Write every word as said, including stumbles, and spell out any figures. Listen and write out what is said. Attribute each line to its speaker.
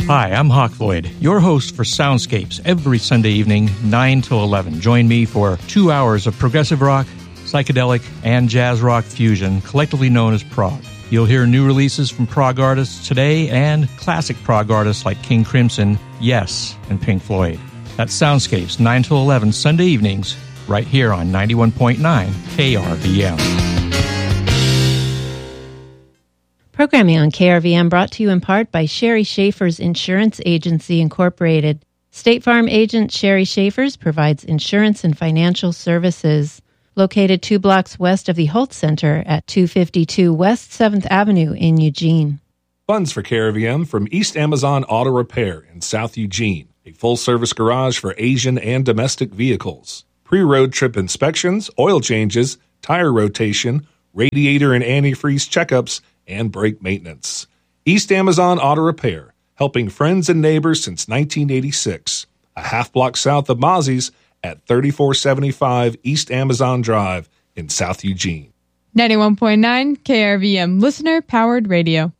Speaker 1: Hi, I'm Hawk Floyd, your host for Soundscapes every Sunday evening, nine till eleven. Join me for two hours of progressive rock, psychedelic, and jazz rock fusion, collectively known as prog. You'll hear new releases from prog artists today and classic prog artists like King Crimson, Yes, and Pink Floyd. That's Soundscapes, nine till eleven, Sunday evenings, right here on ninety-one point nine K R V M.
Speaker 2: Programming on K R V M brought to you in part by Sherry Schaefer's Insurance Agency, Incorporated. State Farm agent Sherry Schaefer's provides insurance and financial services. Located two blocks west of the Holt Center at two fifty-two West seventh Avenue in Eugene.
Speaker 3: Funds for K R V M from East Amazon Auto Repair in South Eugene, a full-service garage for Asian and domestic vehicles. Pre-road trip inspections, oil changes, tire rotation, radiator and antifreeze checkups, and brake maintenance. East Amazon Auto Repair, helping friends and neighbors since nineteen eighty-six. A half block south of Mozzie's at thirty-four seventy-five East Amazon Drive in South Eugene.
Speaker 4: ninety-one point nine K R V M, listener-powered radio.